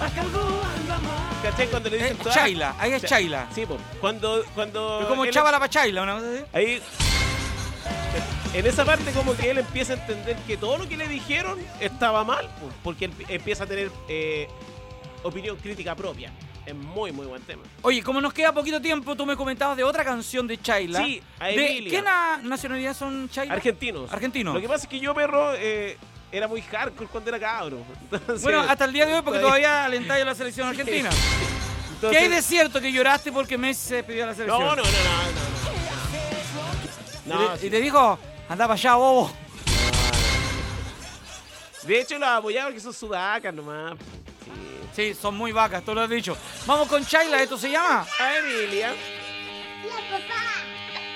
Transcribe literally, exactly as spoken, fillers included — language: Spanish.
¿Cachai? Cuando le dicen Eh, todas- Chayla, ahí es Cha- Chayla. Sí, po. Cuando, cuando Es como él- Chavala pa' Chayla, una cosa así. ahí en esa parte como que él empieza a entender que todo lo que le dijeron estaba mal, po, porque él empieza a tener eh, opinión crítica propia. Es muy, muy buen tema. Oye, como nos queda poquito tiempo, tú me comentabas de otra canción de Chayla. Sí, a ¿De Emilia. qué na- nacionalidad son Chayla? Argentinos. Argentinos. Lo que pasa es que yo, perro, eh, era muy hardcore cuando era cabro. Entonces, Bueno, hasta el día de hoy, porque todavía alentáis a la selección argentina. entonces- ¿Qué hay de cierto que lloraste porque Messi se despidió a la selección? No, no, no, no, no. No, y, sí. y te dijo, anda para allá, bobo. De hecho, los apoyaba porque son sudacas nomás. Sí. Sí, son muy vacas, tú lo has dicho. Vamos con Chayla, ¿esto se llama? A Emilia. La papá.